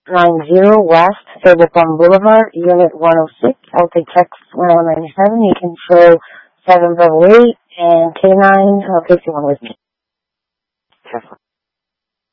690 West Sableplum Boulevard, Unit 106. I'll take text 1197. You can show 788 and K9 in case you want with me. Careful.